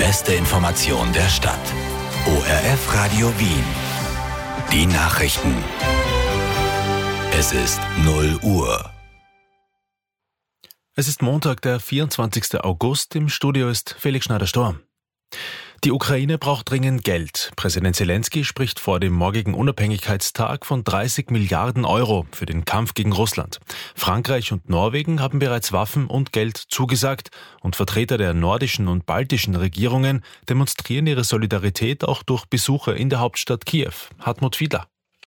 beste Information der Stadt. ORF Radio Wien. Die Nachrichten. Es ist 0 Uhr. Es ist Montag, der 24. August. Im Studio ist Felix Schneider-Storm. Die Ukraine braucht dringend Geld. Präsident Zelensky spricht vor dem morgigen Unabhängigkeitstag von 30 Milliarden Euro für den Kampf gegen Russland. Frankreich und Norwegen haben bereits Waffen und Geld zugesagt und Vertreter der nordischen und baltischen Regierungen demonstrieren ihre Solidarität auch durch Besuche in der Hauptstadt Kiew. Hartmut Fiedler.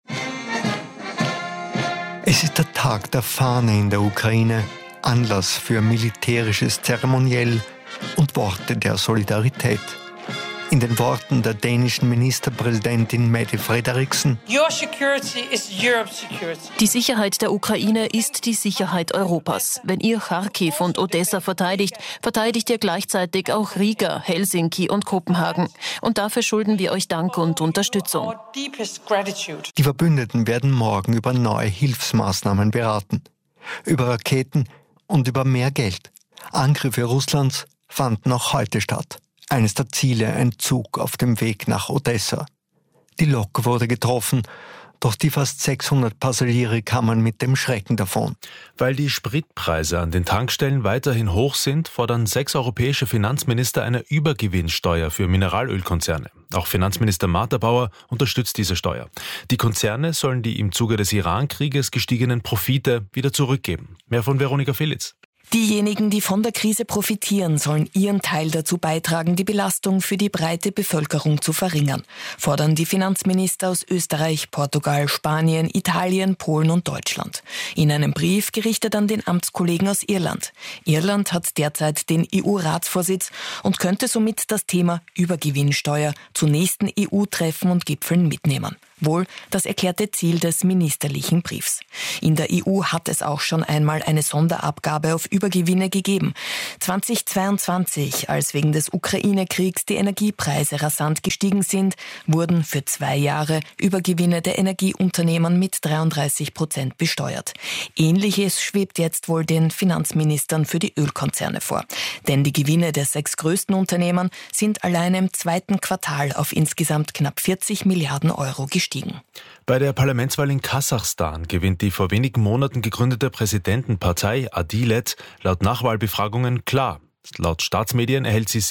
Es ist der Tag der Fahne in der Ukraine, Anlass für militärisches Zeremoniell und Worte der Solidarität. In den Worten der dänischen Ministerpräsidentin Mette Frederiksen: Die Sicherheit der Ukraine ist die Sicherheit Europas. Wenn ihr Charkiw und Odessa verteidigt, verteidigt ihr gleichzeitig auch Riga, Helsinki und Kopenhagen. Und dafür schulden wir euch Dank und Unterstützung. Die Verbündeten werden morgen über neue Hilfsmaßnahmen beraten. Über Raketen und über mehr Geld. Angriffe Russlands fanden auch heute statt. Eines der Ziele, ein Zug auf dem Weg nach Odessa. Die Lok wurde getroffen, doch die fast 600 Passagiere kamen mit dem Schrecken davon. Weil die Spritpreise an den Tankstellen weiterhin hoch sind, fordern 6 europäische Finanzminister eine Übergewinnsteuer für Mineralölkonzerne. Auch Finanzminister Martha Bauer unterstützt diese Steuer. Die Konzerne sollen die im Zuge des Iran-Krieges gestiegenen Profite wieder zurückgeben. Mehr von Veronika Filitz. Diejenigen, die von der Krise profitieren, sollen ihren Teil dazu beitragen, die Belastung für die breite Bevölkerung zu verringern, fordern die Finanzminister aus Österreich, Portugal, Spanien, Italien, Polen und Deutschland. In einem Brief gerichtet an den Amtskollegen aus Irland. Irland hat derzeit den EU-Ratsvorsitz und könnte somit das Thema Übergewinnsteuer zu nächsten EU-Treffen und Gipfeln mitnehmen. Wohl das erklärte Ziel des ministerlichen Briefs. In der EU hat es auch schon einmal eine Sonderabgabe auf Übergewinne gegeben. 2022, als wegen des Ukraine-Kriegs die Energiepreise rasant gestiegen sind, wurden für 2 Jahre Übergewinne der Energieunternehmen mit 33% besteuert. Ähnliches schwebt jetzt wohl den Finanzministern für die Ölkonzerne vor. Denn die Gewinne der 6 größten Unternehmen sind allein im 2. Quartal auf insgesamt knapp 40 Milliarden Euro gestiegen. Bei der Parlamentswahl in Kasachstan gewinnt die vor wenigen Monaten gegründete Präsidentenpartei Adilet laut Nachwahlbefragungen klar. Laut Staatsmedien erhält sie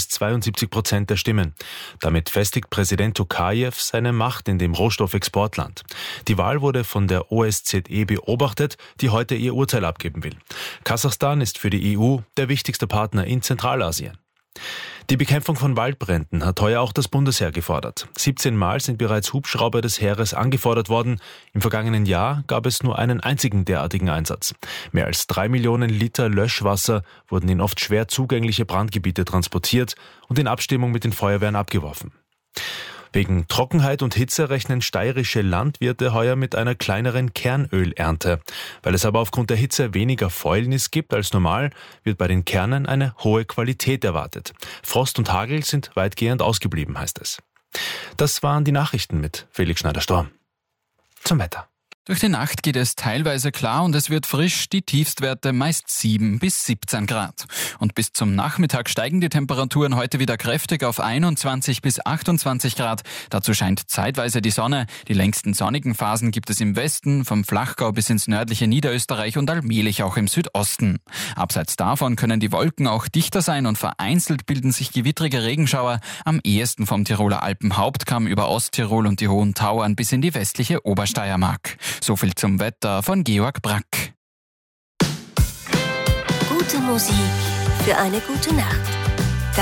70-72% der Stimmen. Damit festigt Präsident Tokajew seine Macht in dem Rohstoffexportland. Die Wahl wurde von der OSZE beobachtet, die heute ihr Urteil abgeben will. Kasachstan ist für die EU der wichtigste Partner in Zentralasien. Die Bekämpfung von Waldbränden hat heuer auch das Bundesheer gefordert. 17 Mal sind bereits Hubschrauber des Heeres angefordert worden. Im vergangenen Jahr gab es nur einen einzigen derartigen Einsatz. Mehr als 3 Millionen Liter Löschwasser wurden in oft schwer zugängliche Brandgebiete transportiert und in Abstimmung mit den Feuerwehren abgeworfen. Wegen Trockenheit und Hitze rechnen steirische Landwirte heuer mit einer kleineren Kernölernte. Weil es aber aufgrund der Hitze weniger Fäulnis gibt als normal, wird bei den Kernen eine hohe Qualität erwartet. Frost und Hagel sind weitgehend ausgeblieben, heißt es. Das waren die Nachrichten mit Felix Schneider-Storm. Zum Wetter. Durch die Nacht geht es teilweise klar und es wird frisch, die Tiefstwerte meist 7 bis 17 Grad. Und bis zum Nachmittag steigen die Temperaturen heute wieder kräftig auf 21 bis 28 Grad. Dazu scheint zeitweise die Sonne. Die längsten sonnigen Phasen gibt es im Westen, vom Flachgau bis ins nördliche Niederösterreich und allmählich auch im Südosten. Abseits davon können die Wolken auch dichter sein und vereinzelt bilden sich gewittrige Regenschauer, am ehesten vom Tiroler Alpenhauptkamm über Osttirol und die Hohen Tauern bis in die westliche Obersteiermark. So viel zum Wetter von Georg Brack. Gute Musik für eine gute Nacht.